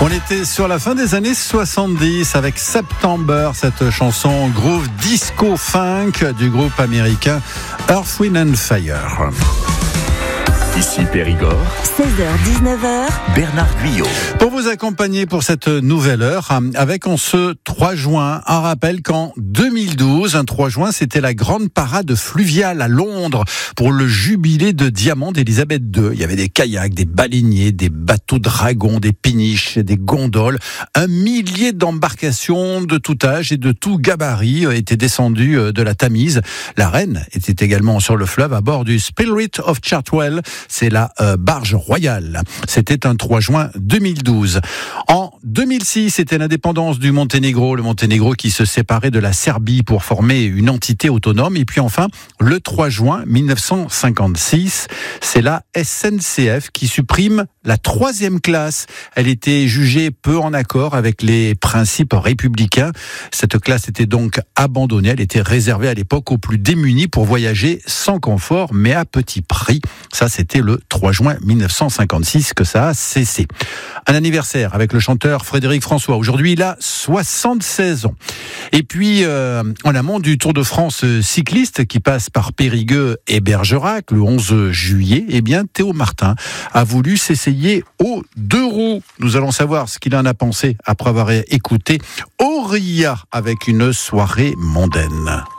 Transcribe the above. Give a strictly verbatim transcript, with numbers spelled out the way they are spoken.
On était sur la fin des années soixante-dix avec September, cette chanson groove disco funk du groupe américain Earth, Wind and Fire. Ici Périgord, seize heures dix-neuf heures, Bernard Guyot. Pour vous accompagner pour cette nouvelle heure, avec en ce trois juin, un rappel qu'en deux mille douze, un trois juin, c'était la grande parade fluviale à Londres pour le jubilé de diamant d'Élisabeth deux. Il y avait des kayaks, des baleiniers, des bateaux dragons, des péniches, des gondoles. Un millier d'embarcations de tout âge et de tout gabarit étaient descendues de la Tamise. La reine était également sur le fleuve à bord du Spirit of Chartwell. C'est la euh, barge royale. C'était un trois juin deux mille douze. En deux mille six, c'était l'indépendance du Monténégro. Le Monténégro qui se séparait de la Serbie pour former une entité autonome. Et puis enfin, le trois juin mille neuf cent cinquante-six, c'est la S N C F qui supprime la troisième classe. Elle était jugée peu en accord avec les principes républicains. Cette classe était donc abandonnée. Elle était réservée à l'époque aux plus démunis pour voyager sans confort, mais à petit prix. Ça, c'était le trois juin mille neuf cent cinquante-six que ça a cessé. Un anniversaire avec le chanteur Frédéric François. Aujourd'hui, il a soixante-seize ans. Et puis, euh, en amont du Tour de France cycliste qui passe par Périgueux et Bergerac le onze juillet, eh bien, Théo Martin a voulu s'essayer aux deux roues. Nous allons savoir ce qu'il en a pensé après avoir écouté Auria avec une soirée mondaine.